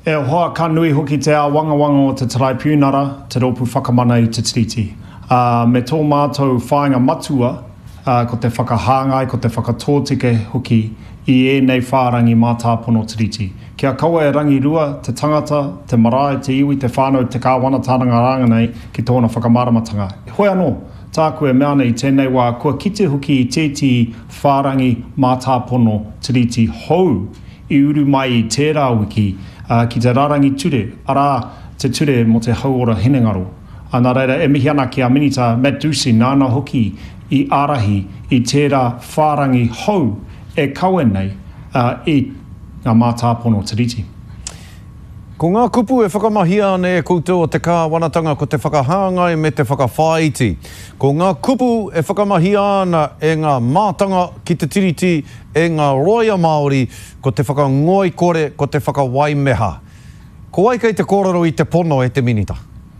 E hoa ka nui hoki te a wanga o te tarai piunara, te ropu whakamana I te tiriti. Me tō mātou whāinga matua, ko te whakahāngai, ko te whakatōtike hoki I nei whārangi mā tāpono tiriti. Kia kaua e rangi rua, te tangata, te marae, te iwi, te whānau, te kāwana tānanga ranga nei ki tōna whakamaramatanga. Hoi anō, tāku e mea nei tēnei wā, kua kite hoki I tēti whārangi mā tāpono tiriti hou I uru mai I tērā wiki, ki te rarangi ture, arā te ture mo te hauora hinengaro. Nā reira, e mihi ana ki a minita Matt Ducey nāna hoki I arahi I tērā whārangi hou e kaue nei I ngā mātāpono tiriti. Ko ngā kupu e whakamahia ane e koutou o te kāwanatanga ko te whakahāngai me te whakawhāiti. Ko ngā kupu e whakamahia ana e ngā mātanga ki te tiriti e ngā roia Māori ko te whakangoi kore, ko te whakawaimeha. Ko ai kei te kōrero I te pono e te minita?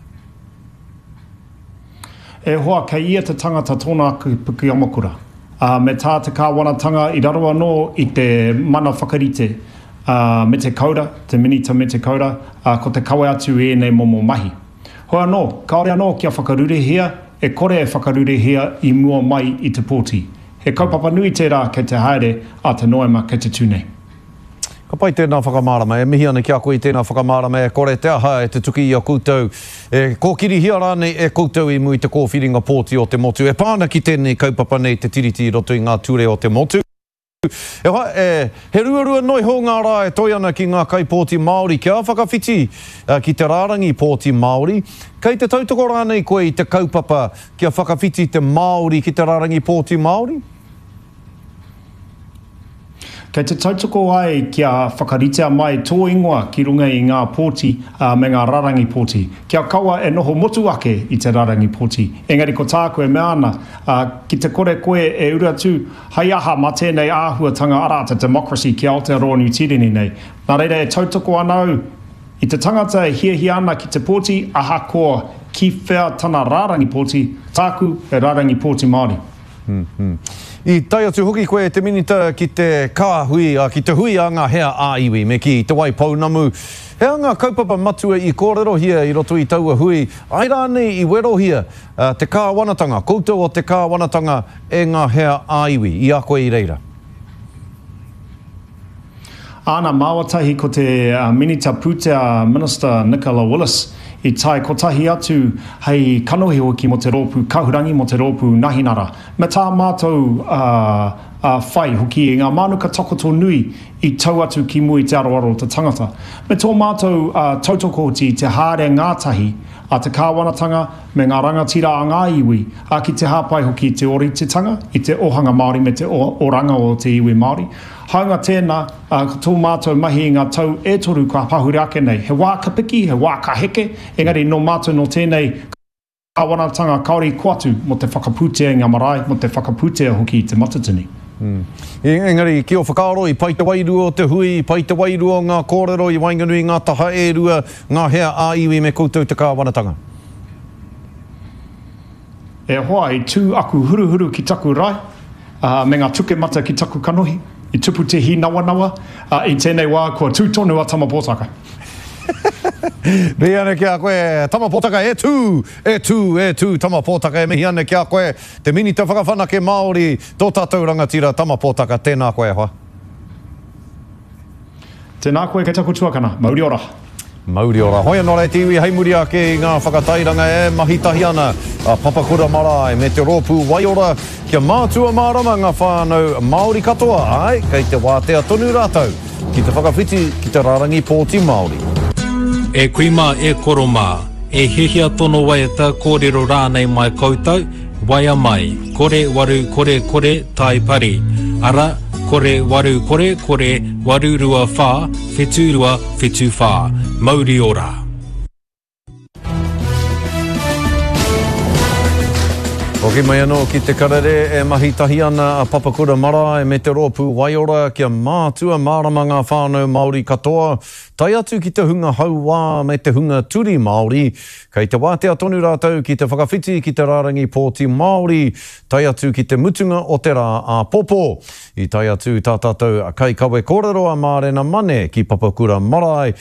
E hoa kei ia te tangata tōna puki amakura. Me tā te kāwanatanga I raro anō I te mana whakarite me te kaura, te minita me te kaura, ko te kawe atu e nei momo mahi. Hoi anō, kaore anō kia whakarurehia, e kore e whakarurehia I mua mai I te pōti. He kaupapa nui tērā kei te haere a te noema kei te tūnei. Ka pai tēnā whakamārama, e mihi ana ki a koe tēnā whakamārama e kore te aha e te tuki I a koutou. E kōkiri hia rānei e koutou I mui te kōwhiringa pōti o te motu. E pāna ki tēnei kaupapa nei te tiriti I roto I ngā ture o te motu. He ruarua noi ho ngā rā e toi ana ki ngā kaipōti Māori. Kia whakawhiti ki te rārangi pōti Māori. Kei te tautoko rānei koe I te kaupapa kia whakawhiti te Māori ki te rārangi pōti Māori? Kei te tautoko ai kia whakaritea mai tō ingoa ki runga I ngā pōti me ngā rarangi pōti. Kia kaua e noho motu ake I te rarangi pōti. Engari ko tāku e mea ana, ki te kore koe e ura tū, hai aha ma tēnei āhuatanga arata democracy ki Aotearoa New Zealand nei. Nā reira e tautoko anau, I te tangata e hia ana ki te pōti, aha koa ki whea tana rarangi pōti, tāku e rarangi pōti Māori. I tai atu hoki koe te minita ki te kāhui, ki te hui a ngā hea āiwi, me ki te Waipounamu. Hea ngā kaupapa matua I kōrero hia I roto I taua hui. Ai rānei I wero hia te kāwanatanga, koutou o te kāwanatanga e ngā hea āiwi, I a koe I reira. Ana māwatahi ko te minita pūtea Minister Nicola Willis I tai kotahi atu hei kanohi hoki mo te rōpū kahurangi mo te rōpū nahinara. Me tā mātou whai hoki I ngā manuka takoto nui I tau atu ki mui te aroaro te tangata. Me tō mātou tautokoti te haere ngātahi a te kāwanatanga me ngā rangatira a ngā iwi ki te hāpai hoki te orititanga I te ohanga Māori me te oranga o te iwi Māori. Haunga tēnā, tō mātou mahi I ngā tau e toru ka pahuri ake nei. He wā ka piki, he wā ka heke, engari no mātou no tēnei kāwanatanga kaori kuatu mo te whakapūtea ngā marae, mo te whakapūtea hoki I te matatini. Engari, ki o whakaaro I pai te wairua o te hui, I pai te wairua o ngā kōrero, I wainganui ngā taha e rua, ngā hea āiwi me koutou te kāwanatanga. E hoa I tū aku huruhuru ki taku rai, me ngā tuke mata ki taku kanohi. I tupu te hi nawa, I tēnei wā kua tūtonu a tamapōtaka. Mihi ane kia koe, tamapōtaka e tū, tamapōtaka e mihi ane kia koe, te minita whakawhanake Māori, tō tātou rangatira tamapōtaka, tēnā koe hoa. Tēnā koe kei taku tuakana, mauri ora. Mauri ora. Hoi anō rei te iwi heimuri ake I ngā whakatairanga e mahitahi ana a Papakura Marae me te rōpū Waiora kia mātua mārama ngā whānau Māori katoa. Ai, kei te wātea tonu rātou ki te whakawhiti ki te rarangi pōti Māori. E kuima e koroma, e hehia tono waiata kōrero rānei mai koutou, waia mai, kore waru kore tai pari. Ara, kore waru kore, waru rua whā, whetu rua, whetu whā. Mauri ora. Oki mai anō ki te karere e mahitahi ana a Papakura Marae me te rōpū Waiora kia mātua mārama ngā whānau Māori katoa. Tai atu ki te hunga hauwā me te hunga turi Māori. Kei te wātea tonu rātou ki te whakawhiti ki te rārangi pōti Māori. Tai atu ki te mutunga o te rā a popo. I tai atu tā tātou a kai kawe kōrero a mārena mane ki Papakura Marae.